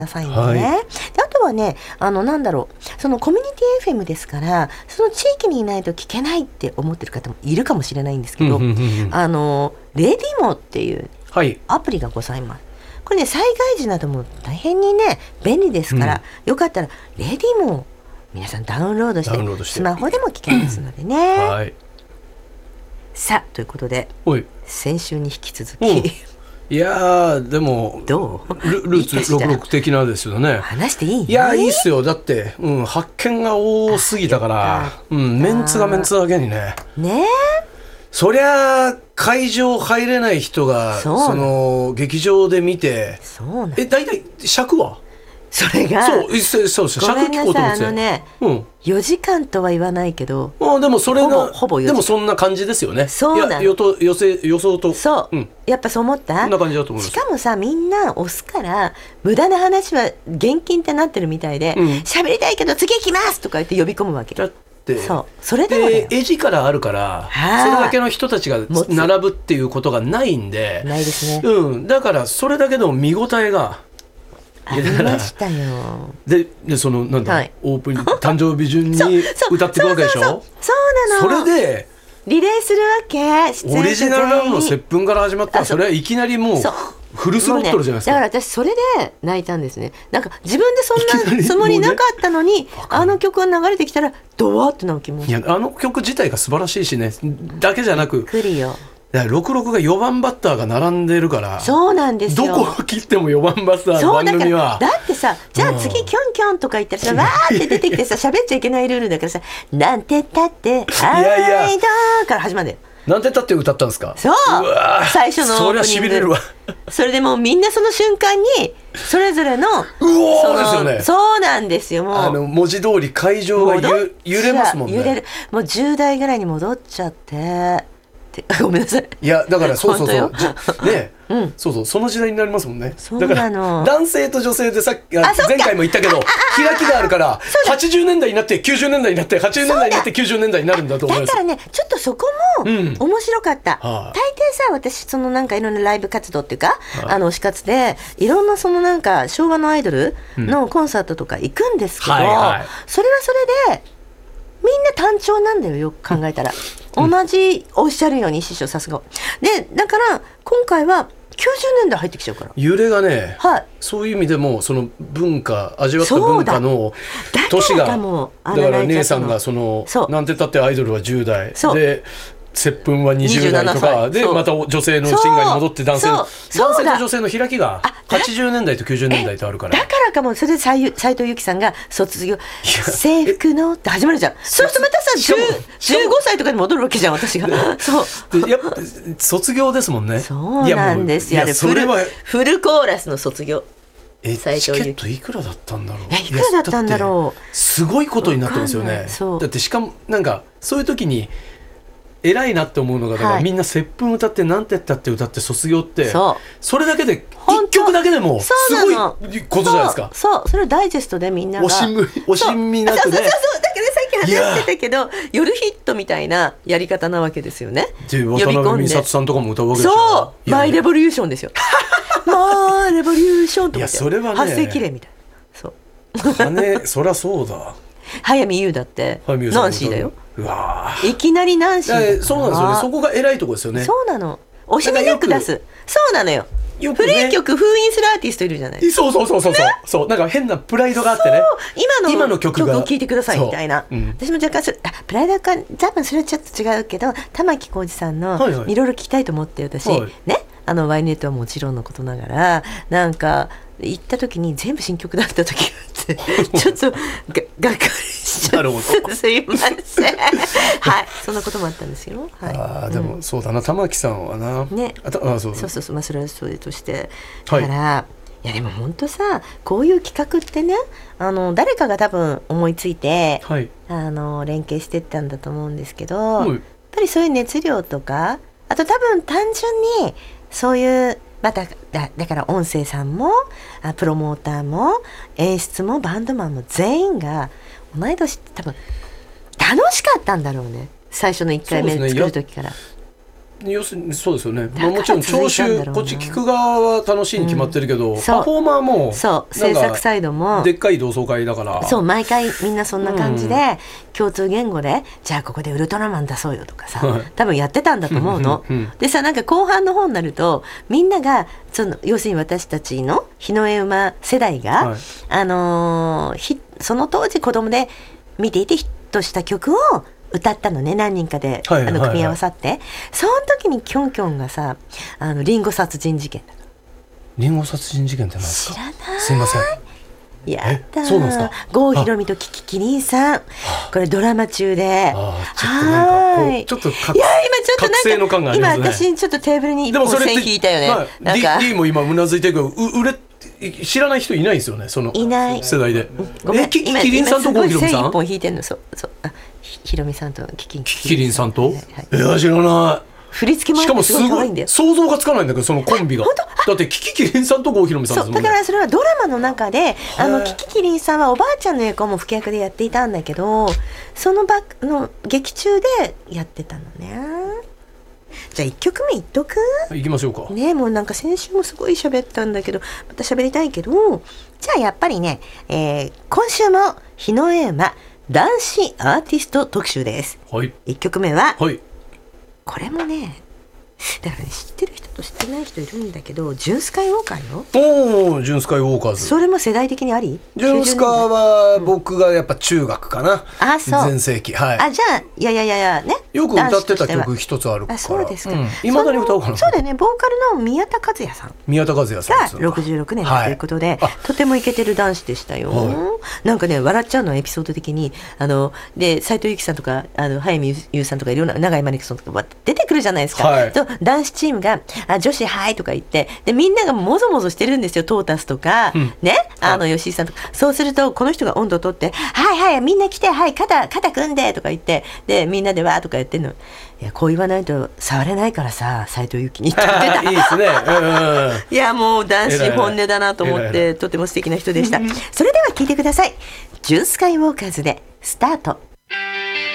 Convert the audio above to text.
ださいね。はい、であとはね、なんだろう、そのコミュニティ FM ですから、その地域にいないと聞けないって思ってる方もいるかもしれないんですけど、レディモっていうアプリがございます。これね、災害時なども大変にね便利ですから、よかったらレディモ皆さんダウンロードしてスマホでも聞けますのでね。はい、さあということで、先週に引き続き、 いやーでもどうルーツ66的なですよね。 話していいね。 いやいいっすよ。だって、発見が多すぎたから、メンツがメンツだけにね。 ねえ。 そりゃ会場入れない人がその劇場で見て、大体尺はそれがそう尺聞こうと思って 4時間とは言わないけど、 でもそれがほぼ4時間。 でもそんな感じですよね。 そうなの。 予想とそう、やっぱそう思った。 そんな感じだと思います。 しかもさ、みんな押すから無駄な話は厳禁ってなってるみたいで、喋りたいけど次行きますとか言って呼び込むわけ。それでもね、 絵力あるからそれだけの人たちが並ぶっていうことがないんで、 ないですね。 だからそれだけの見応えがありましたよ。 でそのなんだ、オープニング誕生日順に歌っていくわけでしょ。 そうなの。 それでリレーするわけ。 オリジナルラブの接吻から始まったら、それはいきなりもうフルスロットルじゃないですか。 だから私それで泣いたんですね。なんか自分でそんなつもりなかったのに、あの曲が流れてきたらドワッと泣きました。 いや、あの曲自体が素晴らしいしね、だけじゃなく来るよ。 66が4番バッターが並んでるから、 そうなんですよ。 どこを切っても4番バッターの番組はだってさ、じゃあ次キョンキョンとか言ったらさ、わーって出てきてさ、喋っちゃいけないルールだからさ、なんてったって愛だから始まるんだよ。 なんてったって歌ったんですか。 そう、最初のそりゃしびれるわ。 それでもうみんなその瞬間にそれぞれのそうなんですよ。もう文字通り会場が揺れますもんね。 揺れる。もう10代ぐらいに戻っちゃってごめんなさい。 いやだからそうね、そうその時代になりますもんね。だから男性と女性でさっき前回も言ったけど開きがあるから、80年代になって90年代になって80年代になって90年代になるんだと思います。 だからね、ちょっとそこも面白かった。大抵さ、私そのなんかいろんなライブ活動っていうか、推し活でいろんなそのなんか昭和のアイドルのコンサートとか行くんですけど、それはそれでみんな単調なんだよ、よく考えたら。同じおっしゃるように師匠さすがで、だから今回は90年代入ってきちゃうから、 揺れがね、そういう意味でもその文化味わった文化の年が、だから姉さんがそのなんて言ったってアイドルは10代で接吻は20代とかで、また女性のシンガーに戻って男性と女性の開きが80年代と90年代とあるから、 だからかも。それで斉藤由貴さんが卒業制服のって始まるじゃん。そうするとまたさ15歳とかに戻るわけじゃん、私が。そうやっぱ卒業ですもんね。 そうなんですよ。フルコーラスの卒業。 チケットいくらだったんだろう。 いくらだったんだろう。 すごいことになってますよね。だってしかもなんかそういう時に偉いなって思うのが、だからみんな接吻歌ってなんてったって歌って卒業って、それだけで1曲だけでもすごいことじゃないですか。 それをダイジェストでみんなが惜しみなくね。 だからさっき話してたけど、夜ヒットみたいなやり方なわけですよね。 で渡辺美里さんとかも歌うわけでしょ。 そうマイレボリューションですよ。マイレボリューションとか、 それはね、 発声きれいみたいな。そりゃそうだ。 早見優だってナンシーだよ。 うわ、 いきなりナンシー。 そうなんですよね。そこが偉いところですよね。 そうなの。惜しみなく出す。そうなのよ。古い曲封印するアーティストいるじゃない。 そうなんか変なプライドがあってね。 今の曲を聴いてくださいみたいな。私も若干プライドか多分それはちょっと違うけど、玉置浩二さんのいろいろ聞きたいと思って私ね、ワイネットはもちろんのことながら、なんか行った時に全部新曲だった時があってちょっとがっかりしちゃってすいません。はい、そんなこともあったんですよ。 でもそうだな、玉置さんはな、 そうそれはそれとしてだから、いやでも本当さ、こういう企画ってね、誰かが多分思いついて、連携してったんだと思うんですけど、やっぱりそういう熱量とか、あと多分単純にそういうだから音声さんもプロモーターも演出もバンドマンも全員が同い年って多分楽しかったんだろうね、最初の1回目作る時から。 要するにそうですよね、もちろん聴衆こっち聞く側は楽しいに決まってるけど、パフォーマーもそう制作サイドもでっかい同窓会だから、 そう毎回みんなそんな感じで、共通言語でじゃあここでウルトラマン出そうよとかさ、多分やってたんだと思うの、でさ、なんか後半の方になるとみんなが要するに私たちの日の絵馬世代が、その当時子供で見ていてヒットした曲を歌ったのね、何人かで、組み合わさって、その時にキョンキョンがさ、リンゴ殺人事件だ。 リンゴ殺人事件って何ですか？ 知らない。 すいません。 やったー。 そうなんですか。 郷ひろみとキキキリンさん、これドラマ中で、 ちょっとなんかこうちょっと覚醒の感がありますね。 今私ちょっとテーブルに一本線引いたよね。 なんか D も今うなずいてるけど、知らない人いないですよね、その世代で。 ごめん、 キキリンさんと郷ひろみさん。 一本引いてんの、そうひろみさんとキキリンさんと、いや知らない。 振り付けもあってすごい可愛いんだよ。 想像がつかないんだけど、そのコンビが。だってキキキリンさんと郷ひろみさんですもんね。 そうだからそれはドラマの中でキキキリンさんはおばあちゃんの役をも吹き役でやっていたんだけど、その劇中でやってたのね。じゃあ1曲目いっとく？ いきましょうかね。もうなんか先週もすごい喋ったんだけど、また喋りたいけど、じゃあやっぱりね、今週も日の絵馬男子アーティスト特集です。 はい、 1曲目は、 はい、 これもね、だからね、知ってる人と知ってない人いるんだけど、ジュンスカイウォーカーよ。 おー、ジュンスカイウォーカーズ。 それも世代的にあり？ ジュンスカは僕がやっぱ中学かな。 あ、そう。 全盛期。はい。 あ、じゃあいやね。 よく歌ってた曲一つあるから。 あ、そうですか。 いまだに歌おうかな。 そうだよね。ボーカルの宮田和也さん。 宮田和也さんが66年ということで、とてもイケてる男子でしたよ。なんかね、笑っちゃうのエピソード的にで斉藤由貴さんとか早見優さんとかいろんな永井真理子さんとか出てくるじゃないですか。と男子チームが女子はいとか言って、でみんながもぞもぞしてるんですよ。トータスとか、ね、吉井さんとか。そうするとこの人が温度を取って、はいみんな来て、はい肩組んでとか言って、でみんなでわーとかやってんの。いや、こう言わないと触れないからさ、斉藤由貴に言ってた。 いいですね。 いや、もう男子本音だなと思って、とても素敵な人でした。それでは聞いてください。ジュンスカイウォーカーズでスタート。